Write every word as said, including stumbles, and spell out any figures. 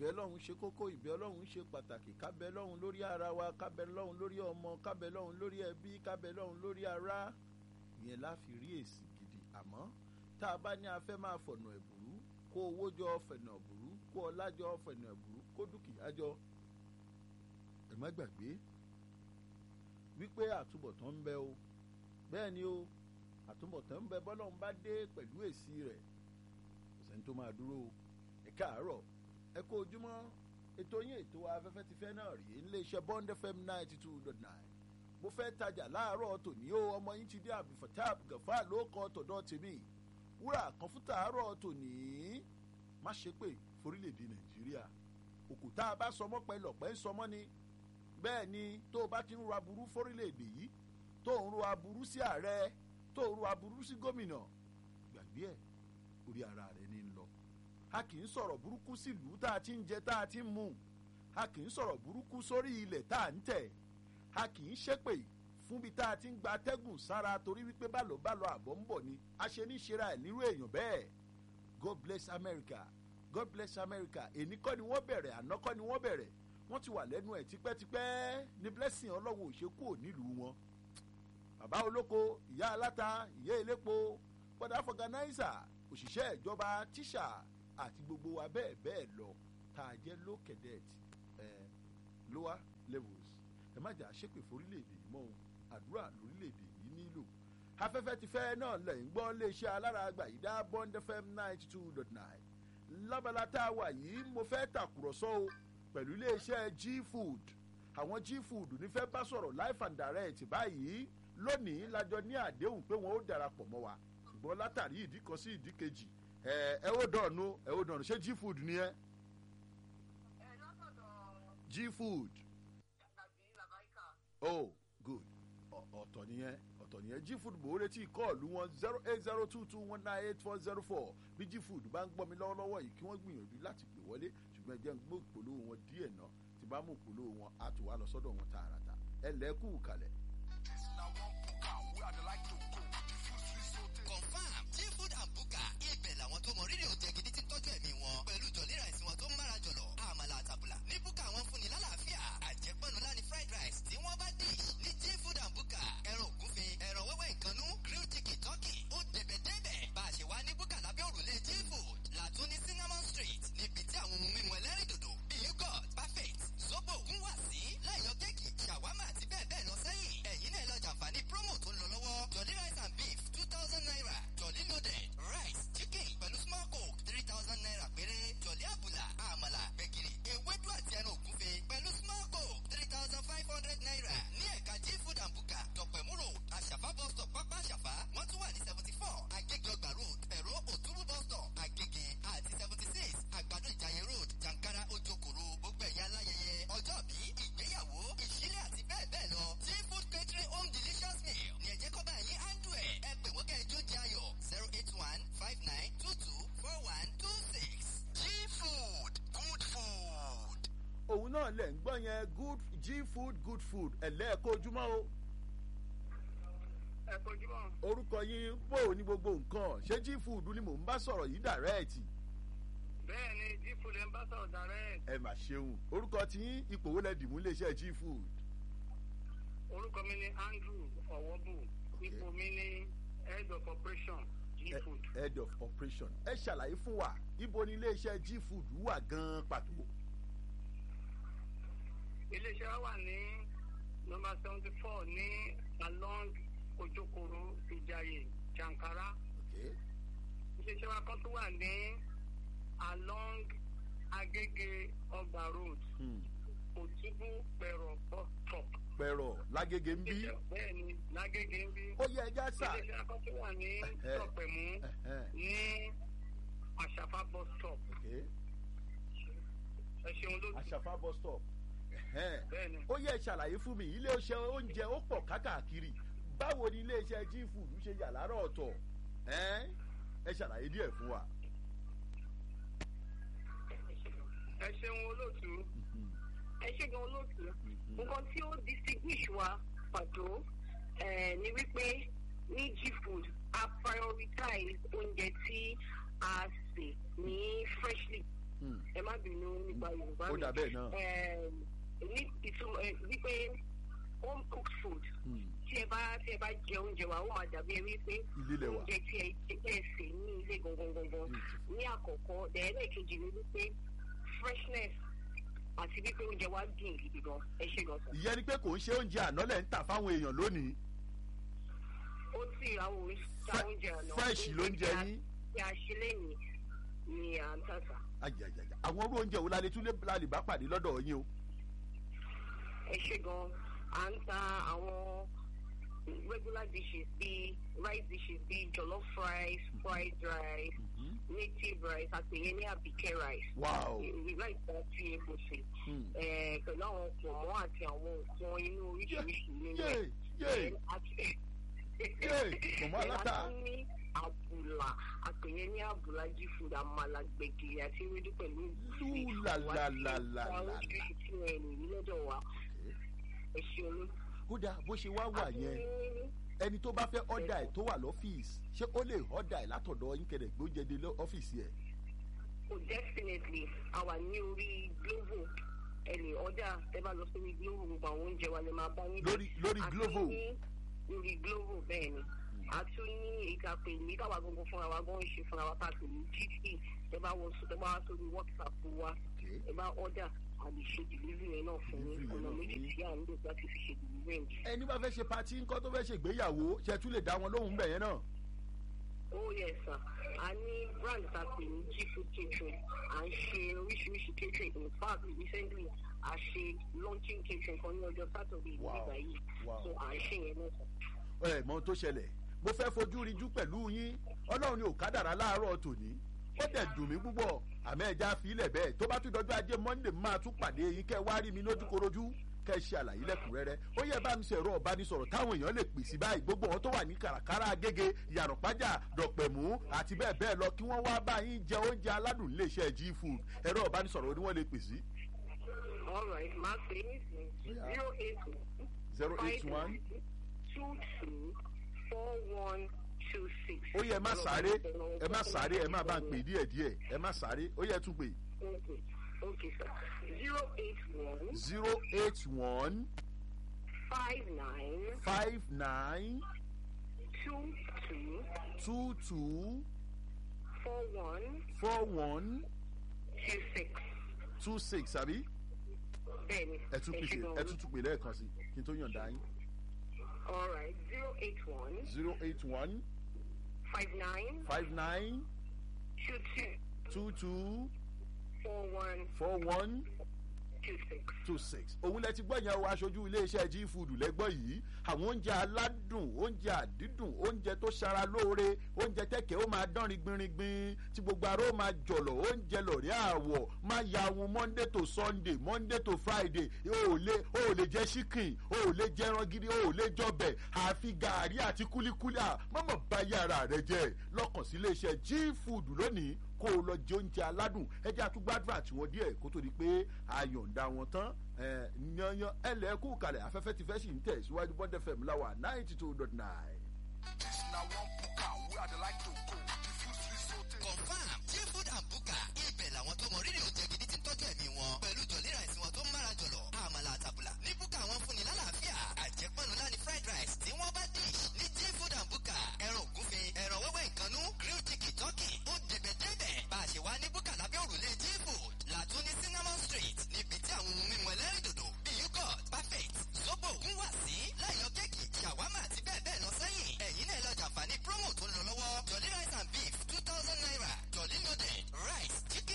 ìbẹ́ lọ́hùn ṣe kókó, ìbẹ́ lọ́hùn ṣe pàtàkì. Ká bẹ lọ́hùn lórí ara wa, ká bẹ lọ́hùn lórí ọmọ, ká bẹ lọ́hùn lórí ẹbí, ká bẹ lọ́hùn lórí ará. Ìyẹn la fi rí èsì gidi. Àmọ́ tá a bá ní a fẹ́ máa fọ̀nà ẹ̀bùrú, kó owó jọ fẹ̀nà ẹ̀bùrú, kó ọlá jọ fẹ̀nà ẹ̀bùrú, kó dúkìá jọ. Ẹ má gbàgbé wípé àtúbọ̀tán ń bẹ o. Bẹ́ẹ̀ ni o, àtúbọ̀tán ń bẹ bọ́lọ́run bá dé pẹ̀lú èsì rẹ̀. Kò sẹ́ni tó máa dúró o. Ẹ káàárọ̀, ẹ kú ojúmọ́. Ètò yín ètò afẹ́fẹ́ ti fẹ́ náà rí iléeṣẹ́ Bond F M ninety two dot nine. Mo fẹ́ tajà láàárọ̀ tòní o, ọmọ yín ti dé Abdulfatab Gafar ló kọ tọ̀dọ̀ tèmi. Wúrà kan fún tàárọ̀ tòní. Má ṣe pé forílẹ̀-èdè Nàìjíríà. Òkúta bá sọmọ́ pẹ́ lọ̀pẹ́ sọmọ́ ni. Bẹ́ẹ̀ ni tó o bá ti ń ro aburú forílẹ̀-èdè yìí, tó ń ro aburú sí ààrẹ, tó ń ro aburú sí gómìnà, gbàgbé ẹ̀, orí ara rẹ̀ ní ń lọ. A kì í sọ̀rọ̀ burúkú sílùú tá a ti ń jẹ tá a ti ń mu. A kì í sọ̀rọ̀ burúkú sórí ilẹ̀ tá a ń tẹ̀. A kì í ṣépè fún bí tá a ti ń gba atẹ́gùn sára torí wípé bálọ̀ bálọ̀ àbọ̀ ń bọ̀ ni. A ṣe ní ṣera ẹ̀ nírú èèyàn bẹ́ẹ̀. God bless America. God bless America. Èní kọ́ ni wọ́n bẹ̀rẹ̀, àná kọ́ ni wọ́n bẹ̀rẹ̀. Wọ́n ti wà lẹ́nu ẹ̀ tipẹ́tipẹ́ ní blessing Ọlọ́run ò ṣe kúrò nílùú wọn. Bàbá olóko, ìyá aláta, ìyá elépo, bọ́dà fọ̀gánáísà, òṣìṣẹ́ ìjọba, tíṣà àti gbogbo wa bẹ́ẹ̀ bẹ́ẹ̀ lọ tá a jẹ́ low cadet eh, lower levels. Ẹ má jà ṣépè forílẹ̀-èdè yìí mọ́ o, àdúrà lórílẹ̀-èdè yìí nílò. Afẹ́fẹ́ ti fẹ́ náà lẹ́yìn gbọ́ léṣẹ́ alára àgbà yìí dá Bond F M ninety two dot nine. Lábala tá a wà yìí mo fẹ́ tàkùrọ̀sọ o pẹ̀lú iléeṣẹ́ G Food. Àwọn G Food ní fẹ́ bá sọ̀rọ̀ live and direct báyìí. Lónìí lájọ ní àdéhùn pé wọ́n ó darapọ̀ mọ́ wa. Ṣùgbọ́n látàrí ìdí kan sí ìdí kejì ẹ ẹ ó dọ̀nù ẹ ó dọ̀nù ṣé G Food ni ẹ. G Food. Oh good. Ọ̀tọ̀ nìyẹn ọ̀tọ̀ nìyẹn G Food bò ó retí kọ́ọ̀lù wọn zero eight zero two two one nine eight four zero four bí G Food bá ń gbọ́ mi lọ́wọ́lọ́wọ́ yìí kí wọ́n gbìyànjú láti pè wọlé ṣùgbọ́n ẹ jẹ́ ń gbọ́ ìpolówó wọn díẹ̀ náà tí bá mú ìpolówó wọn á tún wá lọ sọ́dọ̀ wọn tààràtà ẹ lẹ́kù kalẹ̀. Confirm G Food and Buka ibẹ̀ làwọn tó mọ rírì oúnjẹ gidi ti tọ́jú ẹ̀mí wọn pẹ̀lú jọ̀lí ráìsì wọn tó ń mára jọ̀lọ̀ àmàlà àtàbùlà ní Buka wọn fúnni lálàáfíà àjẹpọ̀nù láni fried rice tí wọ́n bá dì ní G Food and Buka ẹran ògúnfe ẹran wẹ́wẹ́ ìkànnú grilled chicken turkey ó dẹ̀bẹ̀dẹ̀bẹ̀ bá a ṣe wá ní Buka lábẹ́ òrùlé G Food làtún ní Cinnamon Street níbi tí àwọn ohun mímu ẹlẹ́rìndòdò bíi yogurt perfect zobo ń wà sí láyọ̀ kéèkì ṣàwámà àti bẹ́ẹ̀ bẹ́ẹ̀ lọ sẹ́yìn ẹ̀yin náà lọ jàǹfààní promo tó ń lọ lọ́wọ́ jolly rice and beef two thousand naira jolly loaded rice chicken pẹ̀lú small coke three thousand naira péré jolly àbùlà àmàlà gbẹ̀gìrì ewédú àti ẹran ògúnfe pẹ̀lú small coke three thousand five hundred naira ní ẹ̀ka G Food and Buka dọ̀pẹ̀múrò àṣàfà bus stop pápá àṣàfà wọ́n tún wà ní seventy four agége ọgbà road ẹ̀rọ òtúrú bus stop agége àti seventy six àgbàdo ìjàyè road jàǹkárá ojokòrò gbogbo ẹ̀yà aláyẹyẹ ọjọ́bí ìgbéyàwó ìṣílẹ̀ àti bẹ́ẹ̀ bẹ́ẹ̀ lọ G Food catering home delicious meal ní ẹ̀jẹ̀ kọ́ba ẹ̀yìn andrew ẹ̀ ẹ pè wọ́n kẹ́ẹ̀jọ́ di ayọ̀ zero eight one five nine two two four one two six G Food good food. Òun náà lẹ̀ ń gbọ́ yẹn good G Food good food ẹ̀lẹ́ẹ̀kọ́ ojúmọ́ o. Ẹ kojúmọ́. Orúkọ yín bò ní gbogbo nǹkan ṣé G Food ni mò ń bá sọ̀rọ̀ yìí dàrẹ́ẹ̀tì. Bẹ́ẹ̀ ni G Food ẹ̀ ń bá sọ̀rọ̀ direct. Ẹ mà ṣeun orúkọ tí yín ipò wo lẹ dìmú iléeṣẹ́ G Food. Orúkọ mi ni Andrew Ọ̀wọ́bù. Ipò mi ni head of operation G Food. Head of operation ẹ ṣàlàyé fún wa ibo ni iléeṣẹ́ G Food wà gan-an pàtó. Iléeṣẹ́ wa wà ní number seventy four ní along Ojokoro Ìjàyè Jàǹkárá. Iléeṣẹ́ wa kan tó wà ní along Agége Ọgbà road. Òtúbú Pẹ̀rọ̀ bus stop. Pẹ̀rọ̀ lágége ń bí. Bẹ́ẹ̀ni lágége ń bí. Ó yẹ ẹja sá. Iléeṣẹ́ wa kan tó wà ní Dọ̀pẹ̀mú ní Àṣàfà bus stop. Ẹ ṣeun lójú. Àṣàfà bus stop. Bẹ́ẹ̀ni. Ó yẹ ṣàlàyé fún mi ilé iṣẹ́ oúnjẹ ó pọ̀ kákàkiri báwo ni ilé iṣẹ́ G Food ṣe yà láàárọ̀ ọ̀tọ̀ ẹ ṣàlàyé díẹ̀ fún wa. Ẹ ṣeun olóòtú. Ẹ ṣe gan olóòtú. Nǹkan tí ó distinguish wa pàtó ni wípé ní G Food a prioritize oúnjẹ tí a sè ní freshly. Ẹ má bínú gba Yorùbá mi. ó dà bẹ́ẹ̀ náà. ní ìtumọ̀ wípé home cooked food tí ẹ bá tí ẹ bá jẹ oúnjẹ wa ó máa dàbí ẹ wípé oúnjẹ tí ẹ ẹ sè ní ilé gangan gangan ní àkọ́kọ́ ẹ̀ẹ́dẹ̀kejì ni wípé freshness àti wípé oúnjẹ wa dùn gidi gan ẹ ṣe gan. ìyẹn ni pé kò ń ṣe oúnjẹ àná lẹ̀ ń tà fáwọn èèyàn lónìí. ó sì àwọn oríṣiríṣi oúnjẹ àná. fresh ló ń jẹ yín. tí a ṣe lẹ́yìn ni à ń tàṣà. ajajaja àwọn orú oúnjẹ wo la lè tún lè bá pàdé lọ́dọ̀ yín o. ẹ ṣe gan à ń ta àwọn regular dishes bíi rice dishes bíi jollof rice fried rice mm-hmm. native rice àpèyẹ ní àbíkẹ́ rice. wow rice tá a fi epo sè. pẹ̀lú àwọn pọ̀nmọ́ àti àwọn nǹkan inú oríṣiríṣi nínú ẹ̀. pọ̀nmọ́ aláta. a tún ní àbùlà àpèyẹ ní àbùlà jífùdà àmàlà gbẹ̀gìrì àti ewédú pẹ̀lú ìfúnni. lálálálálá. àwọn oríṣiríṣi tí wọ́n ẹ̀ nìyí lọ́dọ̀ wa. ẹ ṣe olú. kódà bó ṣe wá wà yẹn ẹni tó bá fẹ́ ọ̀dà ẹ̀ tó wà lọ́fíìsì ṣé ó lè ọ̀dà ẹ̀ látọ̀dọ̀ yín kẹ̀dẹ̀ gbóúnjẹ dé ọ́fíìsì ẹ̀. oh definitely àwa ní orí Glovo ẹ lè ọ̀dà ẹ bá lọ sórí Glovo gbogbo àwọn oúnjẹ wa lè máa bá níbẹ̀. lórí lórí Glovo. lórí Glovo bẹ́ẹ̀ ni a tún ní ìkàpè ní káwa gbogbo fúnra wa gbọ́n ṣe fúnra wa pàtó ní G T ẹ bá wọ ẹ bá wá sórí WhatsApp wa ẹ bá ọ̀dà a lè ṣe delivery yẹn náà fún yín ọ̀nà méjì tí à ń lò láti fi ṣe delivery yẹn. ẹni bá fẹ́ ṣe patí ńkọ́ tó fẹ́ ṣe ìgbéyàwó ṣe tún lè dá wọn lóhùn bẹ̀ yẹn náà. oh yes sir a ní brand ta pè ní G Food Catering à ń ṣe oríṣiríṣi catering in fact recently a ṣe launching catering kan ní ọjọ́ Saturday nígbà yìí so à ń ṣe yẹn náà sọ. ẹ mọ ohun tó ṣẹlẹ̀ mo fẹ́ fojú rinjú pẹ̀lú yín Ọlọ́run ni ò kádàrá láàárọ̀ tòní ó dẹ̀ dùn mí púpọ̀ àmọ́ ẹja fi ilẹ̀ bẹ́ẹ̀ tó bá tún dọjọ́ ajé Monday máa tún pàdé yín kẹ́ wá rí mi lójúkorojú kẹ́ ṣe àlàyé lẹ́kùnrẹ́rẹ́ ó yẹ bá mi ṣe ẹ̀rọ ọ̀bánisọ̀rọ̀ táwọn èèyàn lè pè sí báyìí gbogbo wọn tó wà ní kàràkàrà Agége Ìyànàpájà Dọ̀pẹ̀mú àti bẹ́ẹ̀ bẹ́ẹ̀ lọ kí wọ́n wá bá yín jẹ oúnjẹ aládùn iléeṣẹ́ G Food ẹ̀rọ ọ̀bánisọ̀rọ̀ ni wọ́n lè pè sí. all right máa pè é nísìnyí zero eight one zero eight one two two four one two six. ó yẹ ẹ má sáré ẹ má sáré ẹ má bá ń pè díẹ̀ díẹ̀ ẹ má sáré ó yẹ tún pè. okay okay sir zero eight one. zero eight one. five nine. five nine. two two. two two. four one. four one. two six. two six àbí. bẹ́ẹ̀ni ẹ tún pè ẹ tún tún pè lẹ́ẹ̀kan sí kí n tó yànda yín. all right zero eight one. zero eight one. five nine. five nine. two two. two two. four one. four one. two six. two six. òun lẹ ti gbọ́ yẹn o aṣojú iléeṣẹ́ G Food lẹ́gbọ́ yìí àwọn oúnjẹ aládùn oúnjẹ àdídùn oúnjẹ tó ṣara lóore oúnjẹ tẹ́kẹ̀ ó máa dán ringbinringbin tí gbogbo ara ó máa jọ̀lọ̀ oúnjẹ lọ̀rí àwọ̀ máa ya àwọn Monday to Sunday Monday to Friday o ò lè o ò lè jẹ chicken o ò lè jẹ ẹran gidi o ò lè jọbẹ̀ àfi gàárì àti kúlíkúlí à mọ̀mọ́ bá yàrá rẹ jẹ́ lọ́kàn sí iléeṣẹ́ G Food lónìí kó o lọ jẹ oúnjẹ aládùn ẹ jẹ́ àtúgbàdúrà tí wọ́n díẹ̀ kó tó di pé ayọ̀ǹda wọn tán yanyan ẹlẹ́kù kalẹ̀ afẹ́fẹ́ ti fẹ́ sì ń tẹ̀ síwájú Bond F M láwà ninety two dot nine.